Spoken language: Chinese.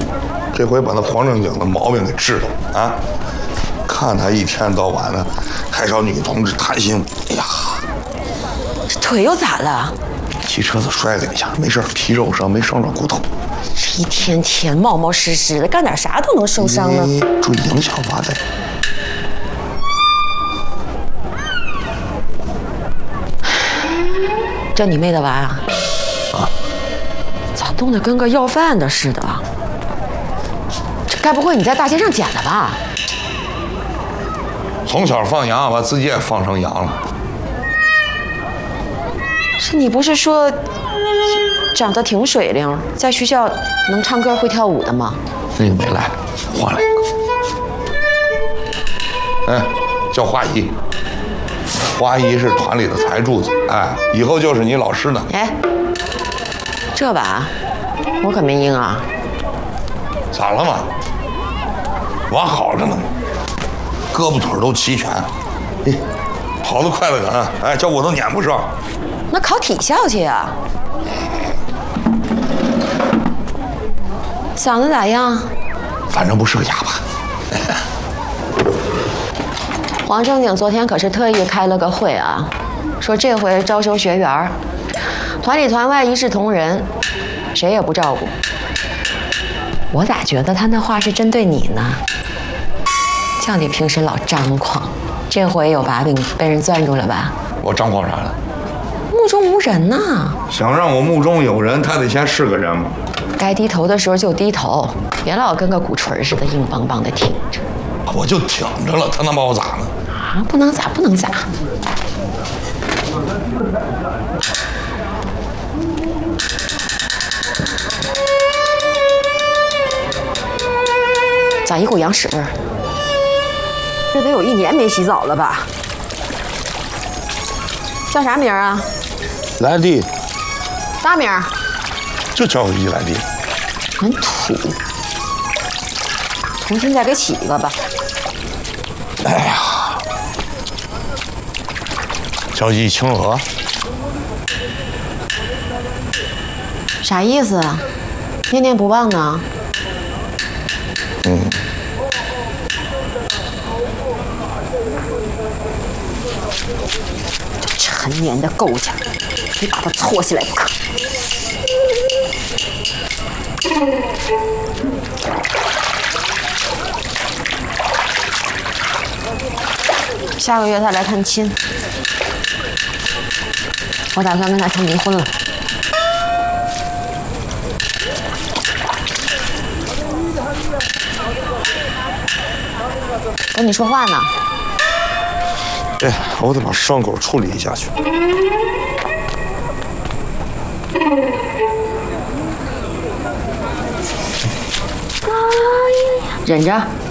这回把那黄正经的毛病给治了啊！看他一天到晚的还找女同志谈心，哎呀， 这腿又咋了？ 骑车子摔了一下，没事，皮肉伤，没伤着骨头。 这一天天冒冒失失的，干点啥都能受伤呢。 注意影响发展。 这你妹的娃啊？ 啊？ 咋冻得跟个要饭的似的？这该不会你在大街上捡的吧？ 从小放羊，把自己也放成羊了。 是你不是说长得挺水灵，在学校能唱歌会跳舞的吗？ 那个没来，换了一个。哎，叫花姨。花姨是团里的财柱子，哎，以后就是你老师呢。 哎，这把我可没应啊。 咋了嘛？娃好着呢，胳膊腿都齐全，跑得快得很，哎，叫我都撵不上。 那考体校去呀？嗓子咋样？ 反正不是个哑巴。 黄正经昨天可是特意开了个会啊，说这回招收学员，团里团外一视同仁，谁也不照顾。我咋觉得他那话是针对你呢？叫你平时老张狂，这回有把柄被人攥住了吧？ 我张狂啥了？ 目中无人呐！ 想让我目中有人，他得先是个人嘛。 该低头的时候就低头，别老跟个鼓槌似的硬邦邦的挺着。 我就挺着了，他能把我咋呢？ 啊，不能咋，不能咋。咋一股羊屎味儿？这得有1年没洗澡了吧？叫啥名啊？ 来弟。 大名？ 就叫一来弟。 很土。重新再给起一个吧。 哎呀，叫一清娥。 啥意思啊？念念不忘呢？这陈年的勾家，非把他搓起来不可。下个月他来探亲，我打算跟他签离婚了。跟你说话呢。 哎，我得把伤口处理一下去。 忍着。